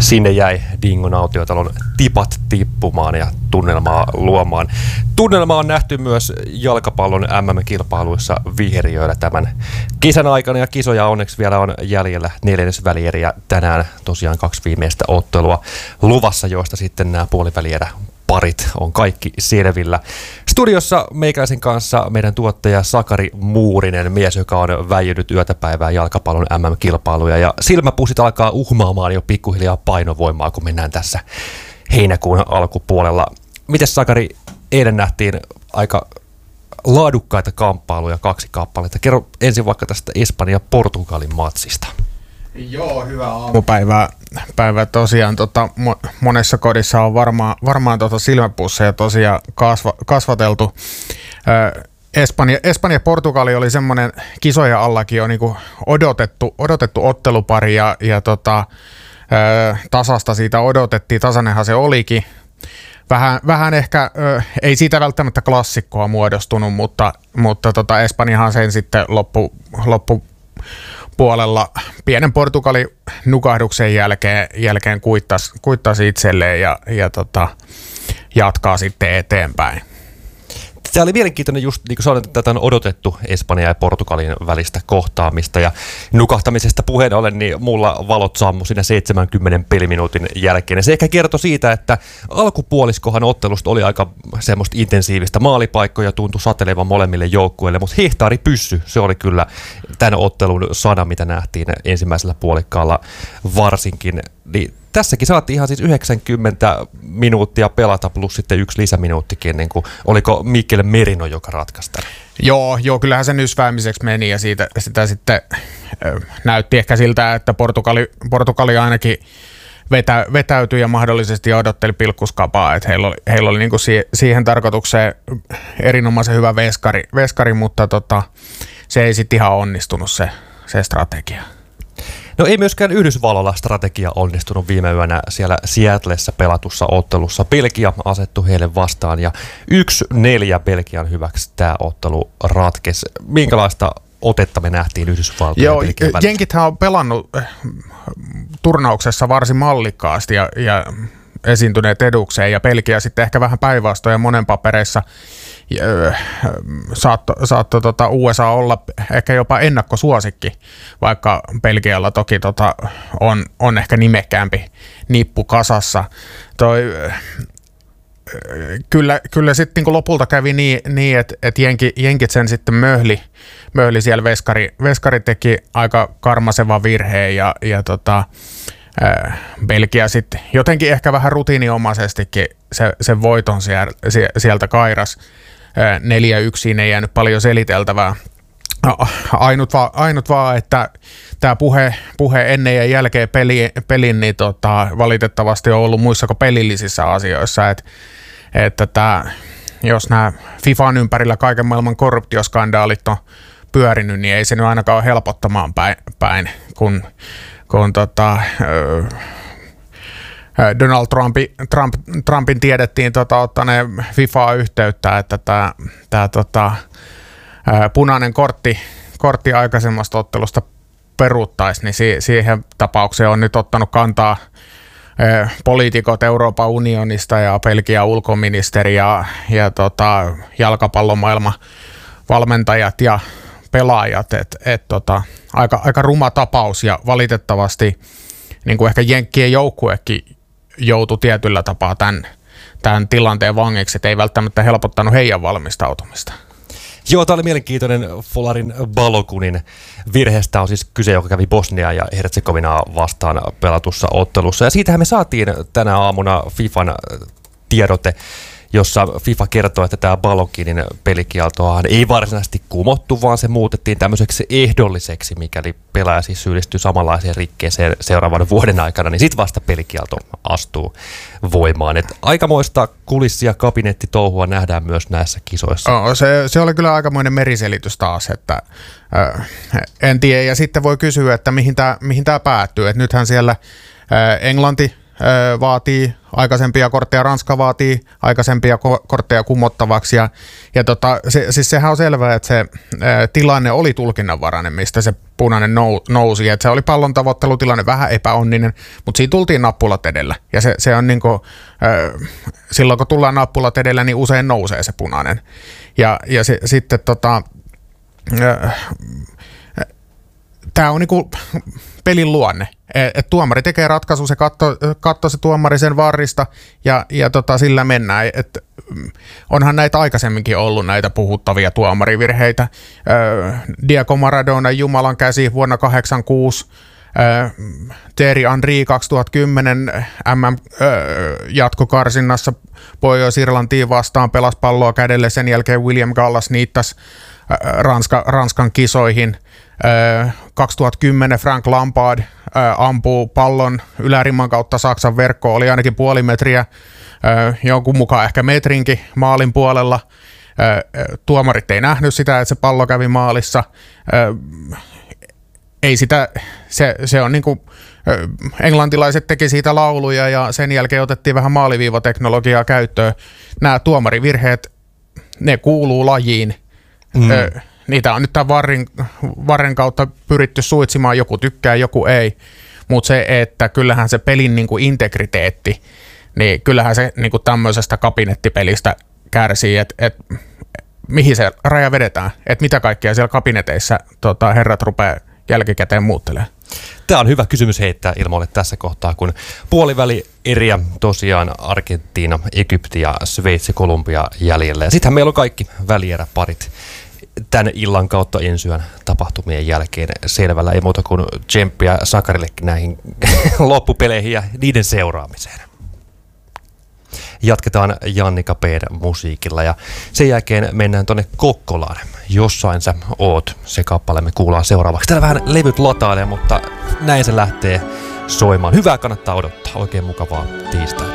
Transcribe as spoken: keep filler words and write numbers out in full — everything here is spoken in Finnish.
Sinne jäi Dingon autiotalon tipat tippumaan ja tunnelmaa luomaan. Tunnelma on nähty myös jalkapallon M M-kilpailuissa viheriöillä tämän kesän aikana ja kisoja onneksi vielä on jäljellä neljännesvälieri ja tänään tosiaan kaksi viimeistä ottelua luvassa, joista sitten nämä puolivälierä parit on kaikki selvillä. Studiossa meikäläisen kanssa meidän tuottaja Sakari Muurinen, mies, joka on väijynyt yötä päivää jalkapallon M M-kilpailuja ja silmäpussit alkaa uhmaamaan jo pikkuhiljaa painovoimaa, kun mennään tässä heinäkuun alkupuolella. Mites Sakari, eilen nähtiin aika laadukkaita kamppailuja, kaksi kappaletta. Kerro ensin vaikka tästä Espanja-Portugalin matsista. Joo, hyvää aamupäivää. Päivä tosiaan tota, monessa kodissa on varmaan, varmaan tota silmäpusseja tosiaan kasva, kasvateltu. Ö, Espanja, Espanja ja Portugali oli semmoinen kisojen allakin jo niinku odotettu, odotettu ottelupari ja, ja tota, ö, tasasta siitä odotettiin, tasainenhan se olikin. Vähän, vähän ehkä, ö, ei siitä välttämättä klassikkoa muodostunut, mutta, mutta tota Espanjahan sen sitten loppu, loppu puolella pienen Portugalin nukahduksen jälkeen, jälkeen kuittasi, kuittasi itselleen ja, ja tota, jatkaa sitten eteenpäin. Tämä oli mielenkiintoinen just, niin kuin sanoin, että tätä on odotettu Espanjan ja Portugalin välistä kohtaamista ja nukahtamisesta puheen ollen, niin mulla valot sammu siinä seitsemänkymmenen peliminuutin jälkeen. Ja se ehkä kertoi siitä, että alkupuoliskohan ottelusta oli aika semmoista intensiivistä, maalipaikkoja tuntui satelevan molemmille joukkueille, mutta hehtaari pyssy, se oli kyllä tämän ottelun sana, mitä nähtiin ensimmäisellä puolikkaalla varsinkin. Niin tässäkin saatiin ihan siis yhdeksänkymmentä minuuttia pelata plus sitten yksi lisäminuuttikin, niin kuin, oliko Mikel Merino, joka ratkaisi tämän? Joo, joo, kyllähän se nysväämiseksi meni ja siitä, sitä sitten ö, näytti ehkä siltä, että Portugali, Portugali ainakin vetä, vetäytyi ja mahdollisesti odotteli pilkkuskapaa, että heillä oli, heillä oli niin kuin si, siihen tarkoitukseen erinomaisen hyvä veskari, veskari mutta tota, se ei sitten ihan onnistunut se, se strategia. No ei myöskään Yhdysvalloilla strategia onnistunut viime yönä siellä Seattlessa pelatussa ottelussa. Belgia asettui heille vastaan ja yksi neljä Belgian hyväksi tämä ottelu ratkesi. Minkälaista otetta me nähtiin Yhdysvaltojen ja Belgian välillä? Jenkithän on pelannut turnauksessa varsin mallikkaasti ja, ja esiintyneet edukseen ja Belgia sitten ehkä vähän päinvastoin ja monen papereissa saatto, saatto tota U S A olla ehkä jopa ennakkosuosikki, vaikka Belgialla toki tota on, on ehkä nimekkäämpi nippu kasassa. Toi, kyllä kyllä sitten niin lopulta kävi niin, niin että et jenki, jenkit sen sitten möhli, möhli siellä veskari, veskari teki aika karmasevan virheen ja, ja tota, Belgia sitten jotenkin ehkä vähän rutiininomaisestikin se, sen voiton sieltä, sieltä kairas. neljä yksi ei jäänyt paljon seliteltävää. Ainut vaan, ainut vaan että tämä puhe, puhe ennen ja jälkeen peli, pelin niin tota, valitettavasti on ollut muissa kuin pelillisissä asioissa. Et, että tää, jos nämä FIFAn ympärillä kaiken maailman korruptioskandaalit on pyörinyt, niin ei se nyt ainakaan ole helpottamaan päin, päin kun, kun tota, öö, Donald Trumpi, Trump, Trumpin tiedettiin tota, ottaneen FIFAa yhteyttä, että tämä, tämä tota, punainen kortti, kortti aikaisemmasta ottelusta peruuttaisi, niin si, siihen tapaukseen on nyt ottanut kantaa ä, poliitikot Euroopan unionista ja Belgian ulkoministeri ja, ja tota, jalkapallomaailman valmentajat ja pelaajat. Et, et, tota, aika, aika ruma tapaus ja valitettavasti niin kuin ehkä Jenkkien joukkuekin joutui tietyllä tapaa tämän, tämän tilanteen vangiksi, että ei välttämättä helpottanut heidän valmistautumista. Joo, tämä oli mielenkiintoinen Folarin Balogunin virheestä on siis kyse, joka kävi Bosnia ja Herzegovinaa vastaan pelatussa ottelussa. Ja siitähän me saatiin tänä aamuna FIFAn tiedote, jossa FIFA kertoo, että tämä Baloginin pelikieltoahan ei varsinaisesti kumottu, vaan se muutettiin tämmöiseksi ehdolliseksi, mikäli pelaaja siis syyllistyy samanlaiseen rikkeeseen seuraavan vuoden aikana, niin sitten vasta pelikielto astuu voimaan. Et aikamoista kulissia kabinettitouhua nähdään myös näissä kisoissa. Oh, se, se oli kyllä aikamoinen meriselitys taas, että äh, en tiedä, ja sitten voi kysyä, että mihin tämä mihin tää päättyy. Et nythän siellä äh, Englanti ö, vaatii aikaisempia kortteja, Ranska vaatii aikaisempia ko- kortteja kumottavaksi. Ja, ja tota, se, siis sehän on selvää, että se ö, tilanne oli tulkinnanvarainen, mistä se punainen nou, nousi. Että se oli pallon tavoittelutilanne vähän epäonninen, mutta siinä tultiin nappulat edellä. Ja se, se on niin kuin, ö, silloin kun tullaan nappulat edellä, niin usein nousee se punainen. Ja, ja se, sitten tota... Ö, Tämä on niinku pelin luonne. Et tuomari tekee ratkaisu, se katsoo katso se tuomari sen varrista ja, ja tota, sillä mennään. Et onhan näitä aikaisemminkin ollut näitä puhuttavia tuomarivirheitä. Ö, Diego Maradona Jumalan käsi vuonna kahdeksankymmentäkuusi, ö, Thierry Henry kaksituhattakymmenen M M-jatkokarsinnassa Pohjois-Irlantiin vastaan pelasi palloa kädelle, sen jälkeen William Gallas niittäisi Ranska, Ranskan kisoihin. kaksituhattakymmenen Frank Lampard ampuu pallon ylärimman kautta Saksan verkkoon, oli ainakin puoli metriä, jonkun mukaan ehkä metrinkin maalin puolella. Tuomarit ei nähnyt sitä, että se pallo kävi maalissa. Ei sitä, se, se on niin kuin, englantilaiset teki siitä lauluja ja sen jälkeen otettiin vähän maaliviivateknologiaa käyttöön. Nämä tuomarivirheet, ne kuuluu lajiin. Mm. Ö, niitä on nyt tämän varren, varren kautta pyritty suitsimaan, joku tykkää, joku ei, mutta se, että kyllähän se pelin niin kuin integriteetti, niin kyllähän se niin kuin tämmöisestä kabinettipelistä kärsii, että et, mihin se raja vedetään, että mitä kaikkea siellä kabineteissa tota, herrat rupeaa jälkikäteen muuttelemaan. Tämä on hyvä kysymys heittää ilmoille tässä kohtaa, kun puoliväli eriä tosiaan Argentiina, Egypti ja Sveitsi, Kolumbia jäljellä. Ja sittenhän meillä on kaikki välieräparit tämän illan kautta ensi yön tapahtumien jälkeen selvällä. Ei muuta kuin tsemppiä Sakarillekin näihin loppupeleihin ja niiden seuraamiseen. Jatketaan Jannika P:n musiikilla ja sen jälkeen mennään tonne Kokkolaan. Jossain sä oot, se kappale me kuullaan seuraavaksi. Täällä vähän levyt latailee, mutta näin se lähtee soimaan. Hyvää kannattaa odottaa. Oikein mukavaa tiistai.